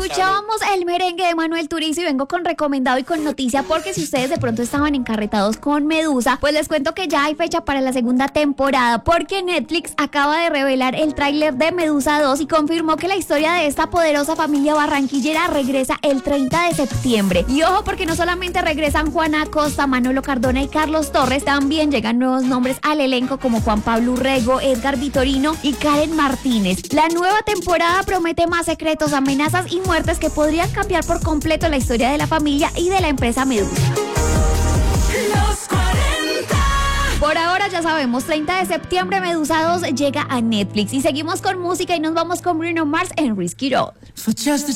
Escuchábamos el merengue de Manuel Turizo y vengo con recomendado y con noticia porque si ustedes de pronto estaban encarretados con Medusa, pues les cuento que ya hay fecha para la segunda temporada porque Netflix acaba de revelar el tráiler de Medusa 2 y confirmó que la historia de esta poderosa familia barranquillera regresa el 30 de septiembre. Y ojo porque no solamente regresan Juana Acosta, Manolo Cardona y Carlos Torres, también llegan nuevos nombres al elenco como Juan Pablo Urrego, Edgar Vitorino y Karen Martínez. La nueva temporada promete más secretos, amenazas y muertes que podrían cambiar por completo la historia de la familia y de la empresa Medusa. Los 40. Por ahora ya sabemos, 30 de septiembre Medusa 2 llega a Netflix y seguimos con música y nos vamos con Bruno Mars en Risky Road.